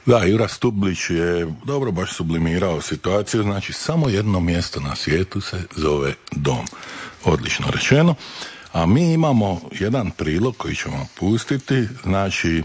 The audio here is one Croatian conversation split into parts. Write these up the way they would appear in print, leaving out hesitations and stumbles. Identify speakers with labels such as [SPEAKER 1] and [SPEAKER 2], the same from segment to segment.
[SPEAKER 1] Da, Jura Stublić je dobro baš sublimirao situaciju, znači samo jedno mjesto na svijetu se zove dom. Odlično rečeno. A mi imamo jedan prilog koji ćemo pustiti, znači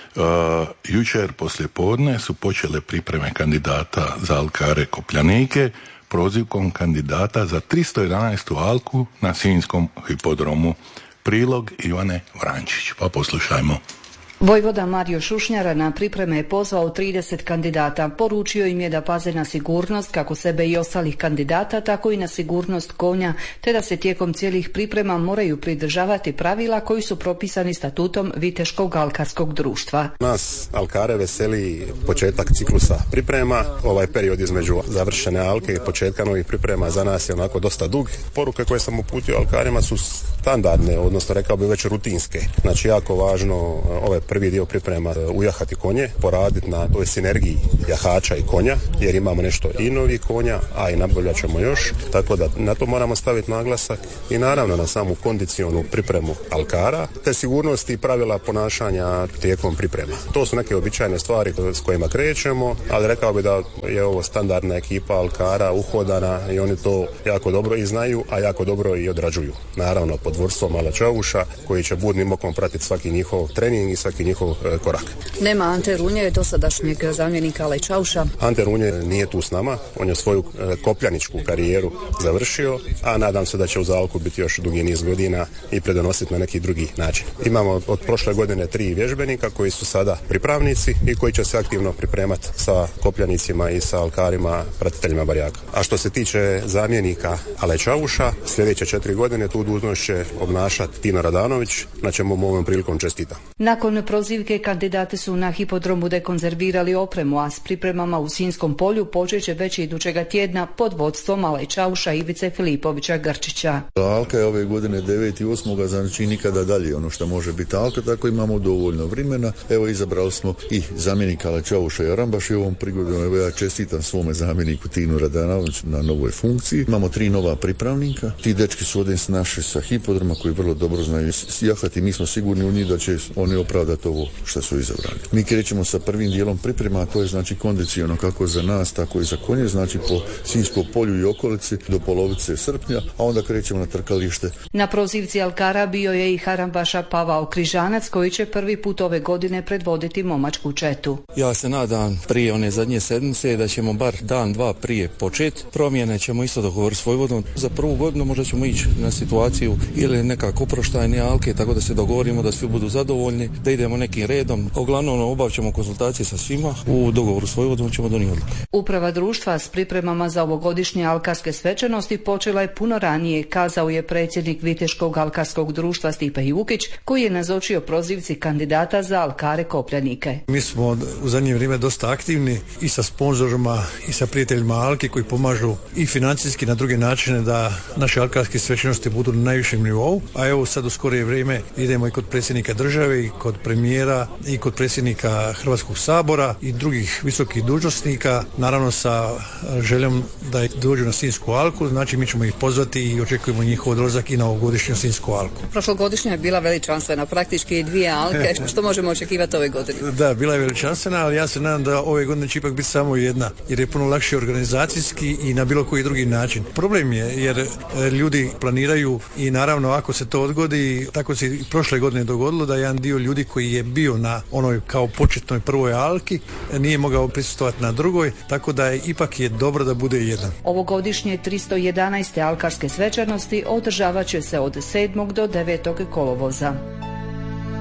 [SPEAKER 1] jučer poslijepodne su počele pripreme kandidata za alkare Kopljanike, prozivkom kandidata za 311. alku na Sinjskom hipodromu. Prilog Ivane Vrančić, pa poslušajmo.
[SPEAKER 2] Vojvoda Mario Šušnjara na pripreme je pozvao 30 kandidata. Poručio im je da paze na sigurnost kako sebe i ostalih kandidata, tako i na sigurnost konja, te da se tijekom cijelih priprema moraju pridržavati pravila koji su propisani statutom Viteškog alkarskog društva.
[SPEAKER 3] Nas alkare veseli početak ciklusa priprema. Ovaj period između završene alke i početka novih priprema za nas je onako dosta dug. Poruke koje sam uputio alkarima su standardne, odnosno rekao bi već rutinske. Znači jako važno ovaj prvi dio priprema ujahati konje, poraditi na toj sinergiji jahača i konja, jer imamo nešto i novih konja, a i nabavljat ćemo još, tako da na to moramo staviti naglasak i naravno na samu kondicionu pripremu alkara, te sigurnosti i pravila ponašanja tijekom priprema. To su neke običajne stvari s kojima krećemo, ali rekao bi da je ovo standardna ekipa alkara, uhodana i oni to jako dobro i znaju, a jako dobro i odrađuju. Naravno pod vodstvom Ala Čavuša, koji će budnim okom pratiti svaki njihov trening i svaki njihov korak.
[SPEAKER 2] Nema Ante Runje, dosadašnjeg zamjenika Ale Čauša.
[SPEAKER 3] Ante Runje nije tu s nama, on je svoju kopljaničku karijeru završio, a nadam se da će uz alku biti još dugi niz godina i predonositi na neki drugi način. Imamo od prošle godine 3 vježbenika koji su sada pripravnici i koji će se aktivno pripremati sa kopljanicima i sa alkarima, pratiteljima barjaka. A što se tiče zamjenika Ale Čavuša, sljedeće 4 godine tu dužnost će obnašati Tina Radanović, na čemu mu ovom prilikom čestitam.
[SPEAKER 2] Nakon prozivke kandidati su na hipodromu dekonzervirali opremu, a s pripremama u Sinjskom polju počet će već idućega tjedna pod vodstvom Ale Čauša i Ivice Filipovića Grčića.
[SPEAKER 4] Alka je ove godine 9.8. znači nikada dalje ono što može biti alka, tako imamo dovoljno vremena. Evo izabrali smo i zamjenika Ale Čauša i Arambaš i ovom prigodom evo ja čestitam svome zamjeniku Tinu Radanoviću na novoj funkciji. Imamo 3 nova pripravnika. Ti dečki su ovdje s naše sa hipodroma koji vrlo dobro znaju jahati. Mi smo sigurni u njih da će oni opravdati ovo što su izabrali. Mi krećemo sa prvim dijelom priprema, a to je znači kondiciono kako za nas, tako i za konje, znači po Sinjskom polju i okolici do polovice srpnja, a onda krećemo na trkalište.
[SPEAKER 2] Na prozivci alkara bio je i Harambaša Pavao Križanac koji će prvi put ove godine predvoditi momačku četu.
[SPEAKER 5] Ja se nadam prije one zadnje sedmice da ćemo bar dan, dva prije početi. Promjene ćemo isto dogovoriti s Vojvodom. Za prvu godinu možda ćemo ići na situaciju ili nekako proštajne alke, tako da se dogovorimo da svi budu zadovoljni, da idemo nekim redom. Uglavnom obavljamo konsultacije sa svima, u dogovoru s Vojvodom ćemo donijeti odluke.
[SPEAKER 2] Uprava društva s pripremama za ovogodišnje alkarske svečanosti počela je puno ranije, kazao je predsjednik Viteškog alkarskog društva Stipe Jukić, koji je nazočio prozivci kandidata za alkare Kopljanike.
[SPEAKER 6] Mi smo u zadnje vrijeme dosta aktivni i sa sponzorima i sa prijateljima alke koji pomažu i financijski na druge načine da naše alkarske svečanosti budu na najvišem nivou, a evo sad u skorije vrijeme idemo i kod predsjednika države i kod premijera i kod predsjednika Hrvatskog sabora i drugih visokih dužnosnika, naravno sa željom da dođu na Sinjsku alku, znači mi ćemo ih pozvati i očekujemo njihov dolazak i na ovogodišnju Sinjsku alku.
[SPEAKER 2] Prošlogodišnja je bila veličanstvena, praktički 2 alke, što možemo očekivati ove godine?
[SPEAKER 6] Da, bila je veličanstvena, ali ja se nadam da ove godine će ipak biti samo jedna, jer je puno lakše organizacijski i na bilo koji drugi način. Problem je jer ljudi planiraju i naravno ako se to odgodi, tako se i prošle godine dogodilo da jedan dio ljudi koji je bio na onoj kao početnoj prvoj alki nije mogao prisustvovati na drugoj, tako da ipak je dobro da bude jedna.
[SPEAKER 2] Ovogodišnje 311. alkarske svečanosti održavat će se od 7. do 9. kolovoza.